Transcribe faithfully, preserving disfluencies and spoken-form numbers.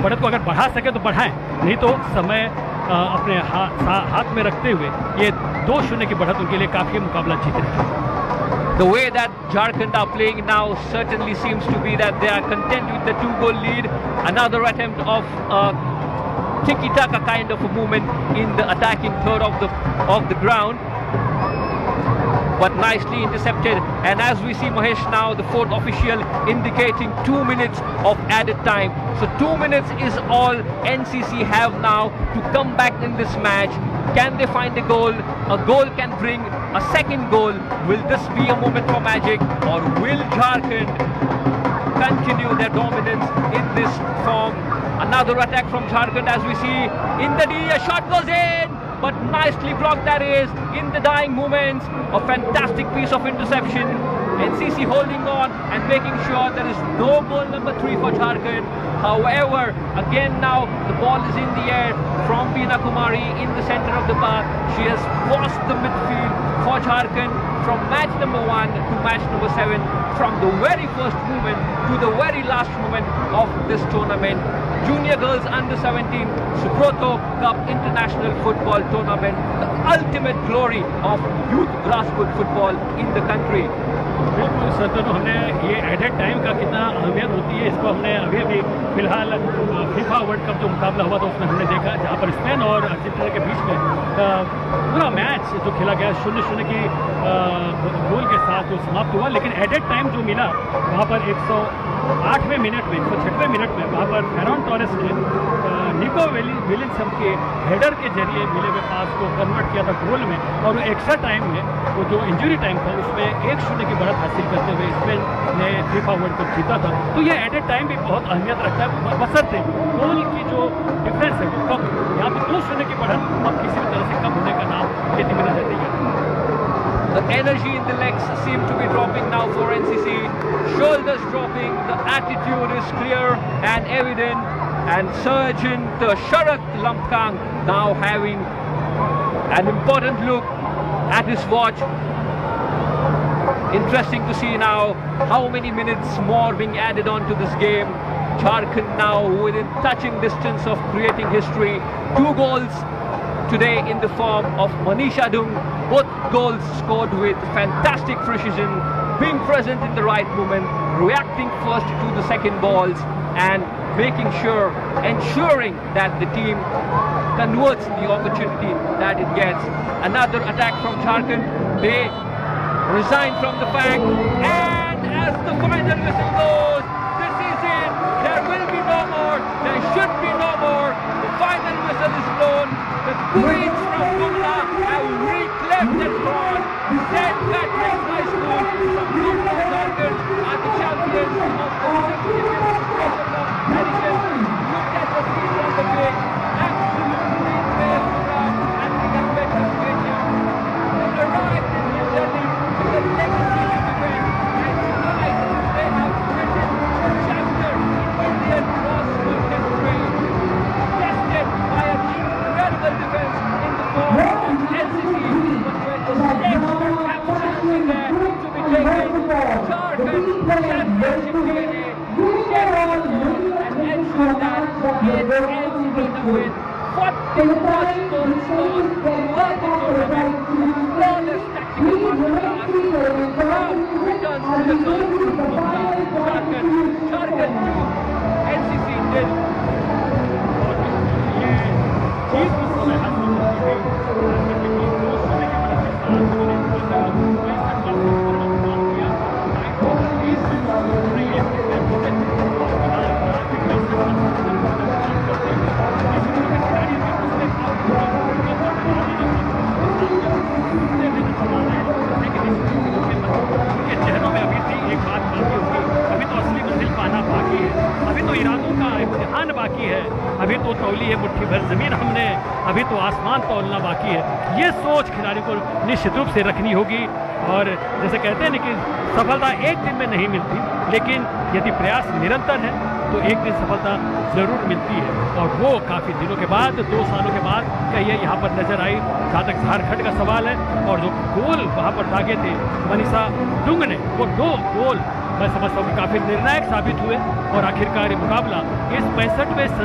बढ़त को अगर बढ़ा सके तो बढ़ाएं, नहीं तो समय अपने हा, हाथ में रखते हुए ये दो शून्य की बढ़त उनके लिए काफ़ी मुकाबला जीत रही है। The way that Jharkhand are playing now certainly seems to be that they are content with the two-goal lead. Another attempt of a tiki-taka kind of a movement in the attacking third of the of the ground, but nicely intercepted. And as we see Mahesh now, the fourth official indicating two minutes of added time. So two minutes is all N C C have now to come back in this match. Can they find a goal? A goal can bring a second goal. Will this be a moment for magic, or will Jharkhand continue their dominance in this form? Another attack from Jharkhand as we see in the D. A shot goes in, but nicely blocked that is in the dying moments. A fantastic piece of interception. N C C holding on and making sure there is no goal number three for Jharkhand. However, again now the ball is in the air from Beena Kumari in the center of the park. She has crossed the midfield for Jharkhand from match number one to match number seven, from the very first moment to the very last moment of this tournament. Junior Girls Under seventeen Subroto Cup International Football Tournament, the ultimate glory of youth grassroots football in the country. बिल्कुल sir, तो हमने ये added time का कितना अहमियत होती है इसको हमने अभी अभी फिलहाल फीफा वर्ल्ड कप जो मुकाबला हुआ था उसमें हमने देखा, जहाँ पर स्पेन और अर्जेंटीना के बीच में पूरा मैच जो खेला गया शून्य शून्य की गोल के साथ जो समाप्त हुआ, लेकिन एडेड टाइम जो मिला वहाँ पर एक सौ आठवें मिनट में एक सौ छठवें मिनट में वहाँ पर फेरॉन टॉरेस ने निको विलियम्सन के हेडर के जरिए मिले हुए पास को कन्वर्ट किया था गोल में, और वो एक्स्ट्रा टाइम में वो जो इंजरी टाइम था उसमें एक शून्य की बढ़त हासिल करते हुए स्पेन ने फीफा वर्ल्ड कप जीता था। तो ये एडेड टाइम भी बहुत अहमियत रखता है, बशर्ते गोल की जो डिफरेंस है वो कम। यहाँ पर दो शून्य की बढ़त अब किसी भी तरह से कम होने का नाम खेती में नजर नहीं आता। The energy in the legs seem to be dropping now for N C C. Shoulders dropping, the attitude is clear and evident. And Sergeant uh, Sharat Lampkang now having an important look at his watch. Interesting to see now how many minutes more being added on to this game. Jharkhand now within touching distance of creating history. Two goals today in the form of Manisha Dung. Both goals scored with fantastic precision, being present in the right moment, reacting first to the second balls, and making sure, ensuring that the team converts the opportunity that it gets. Another attack from Jharkhand. They resign from the pack, and as the final whistle goes, this is it. There will be no more. There should be no more. The final whistle is blown. The Queens from Bangla have reclaimed that throne. Saint Patrick's High School from Gurgaon, Jharkhand are the champions of the seventieth edition. Look at the speed on the pitch. Absolutely incredible run, and we have better stadium. They arrived in New Delhi with a legacy to defend, and tonight they have written a chapter in Indian cross-court history. Tested by an incredible defense in the form of N C C, but where the stakes were absolutely there to be taken. Jharkhand championship D N A, and ensure that it ends with a win. forty plus goals scored, won the tournament, flawless tactical masterclass. Crowd returns to the zone. Jharkhand, Jharkhand two, N C C nil. चीज को समय हासिल करती है दो शून्य की बढ़त के साथ उन्होंने पैंसठ लाख गोल किया। बीस रही है उनके चेहरों में अभी भी एक बात बाकी होगी, अभी तो असली मंजिल पाना बाकी है, अभी तो इरादों का इम्तिहान बाकी है, अभी तो तौली है मुट्ठी भर जमीन हमने, अभी तो आसमान तौलना बाकी है। ये सोच खिलाड़ी को निश्चित रूप से रखनी होगी, और जैसे कहते हैं ना कि सफलता एक दिन में नहीं मिलती, लेकिन यदि प्रयास निरंतर है तो एक दिन सफलता ज़रूर मिलती है, और वो काफ़ी दिनों के बाद, दो सालों के बाद कहीं यहाँ पर नजर आई। जहाँ तक झारखंड का सवाल है, और जो गोल वहाँ पर दागे थे मनीषा डुंग ने, वो दो गोल मैं समझता हूँ कि काफ़ी निर्णायक साबित हुए, और आखिरकार ये मुकाबला इस पैंसठवें